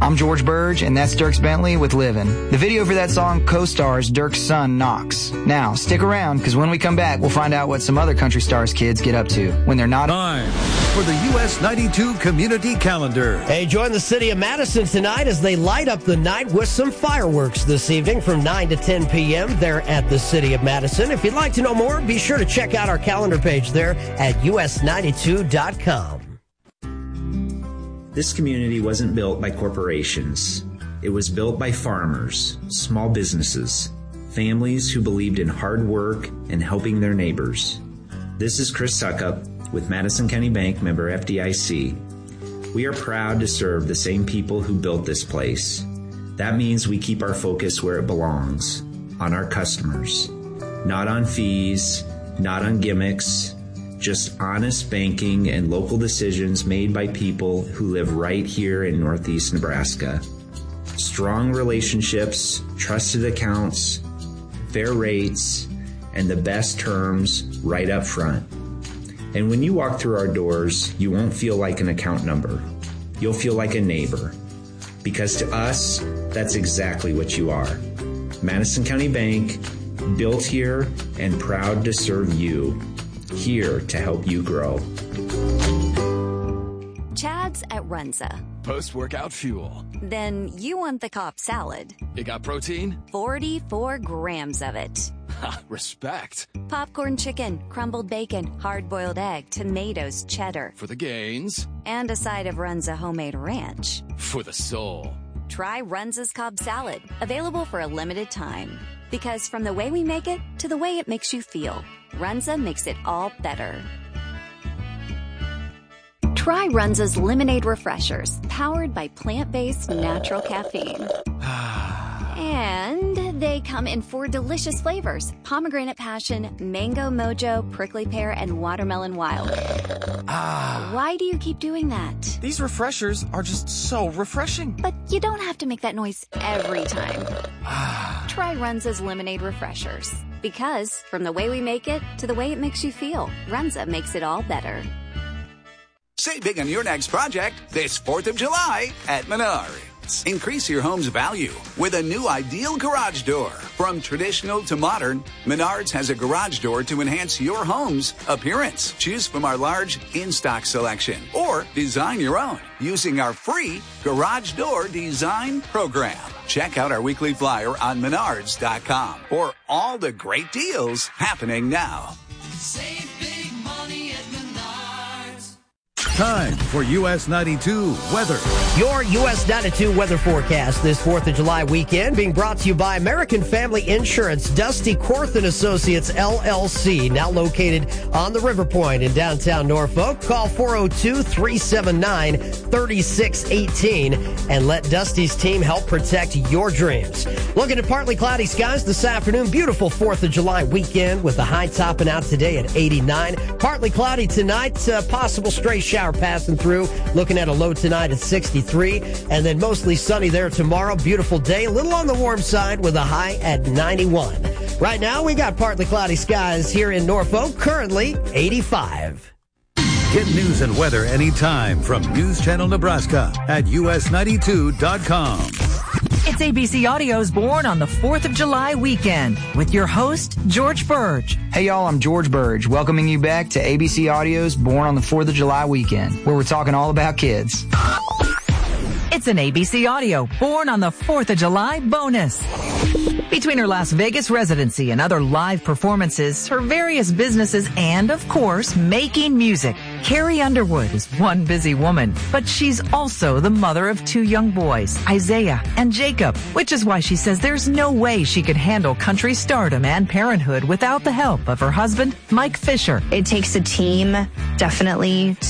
I'm George Burge, and that's Dierks Bentley with Livin'. The video for that song co-stars Dirk's son, Knox. Now, stick around, because when we come back, we'll find out what some other Country Stars kids get up to when they're not... Time for the US 92 Community Calendar. Hey, join the city of Madison tonight as they light up the night with some fireworks this evening from 9 to 10 p.m. there at the city of Madison. If you'd like to know more, be sure to check out our calendar page there at us92.com. This community wasn't built by corporations. It was built by farmers, small businesses, families who believed in hard work and helping their neighbors. This is Chris Suckup with Madison County Bank, member FDIC. We are proud to serve the same people who built this place. That means we keep our focus where it belongs, on our customers. Not on fees, not on gimmicks, just honest banking and local decisions made by people who live right here in Northeast Nebraska. Strong relationships, trusted accounts, fair rates, and the best terms right up front. And when you walk through our doors, you won't feel like an account number. You'll feel like a neighbor. Because to us, that's exactly what you are. Madison County Bank, built here and proud to serve you. Here to help you grow. Chad's at Runza. Post-workout fuel. Then you want the Cobb salad. It got protein? 44 grams of it. Ha, respect. Popcorn chicken, crumbled bacon, hard-boiled egg, tomatoes, cheddar. For the gains. And a side of Runza homemade ranch. For the soul. Try Runza's Cobb salad. Available for a limited time. Because from the way we make it to the way it makes you feel, Runza makes it all better. Try Runza's Lemonade Refreshers, powered by plant-based natural caffeine. And they come in 4 delicious flavors: pomegranate passion, mango mojo, prickly pear, and watermelon wild. Why do you keep doing that? These refreshers are just so refreshing. But you don't have to make that noise every time. Try Runza's Lemonade Refreshers. Because from the way we make it to the way it makes you feel, Runza makes it all better. Save big on your next project this 4th of July at Menards. Increase your home's value with a new Ideal garage door. From traditional to modern, Menards has a garage door to enhance your home's appearance. Choose from our large in-stock selection or design your own using our free Garage Door Design Program. Check out our weekly flyer on Menards.com for all the great deals happening now. Save big money at Menards. Time for US 92 weather. Your US 92 weather forecast this 4th of July weekend being brought to you by American Family Insurance, Dusty Korth & Associates, LLC, now located on the River Point in downtown Norfolk. Call 402-379-3618 and let Dusty's team help protect your dreams. Looking at partly cloudy skies this afternoon. Beautiful 4th of July weekend with the high topping out today at 89. Partly cloudy tonight, possible stray shower passing through. Looking at a low tonight at 63. And then mostly sunny there tomorrow. Beautiful day. A little on the warm side with a high at 91. Right now, we got partly cloudy skies here in Norfolk. Currently 85. Get news and weather anytime from News Channel Nebraska at us92.com. It's ABC Audio's Born on the 4th of July weekend with your host, George Burge. Hey y'all, I'm George Burge, welcoming you back to ABC Audio's Born on the 4th of July weekend, where we're talking all about kids. It's an ABC Audio Born on the 4th of July bonus. Between her Las Vegas residency and other live performances, her various businesses, and, of course, making music, Carrie Underwood is one busy woman. But she's also the mother of 2 young boys, Isaiah and Jacob, which is why she says there's no way she could handle country stardom and parenthood without the help of her husband, Mike Fisher. It takes a team, definitely,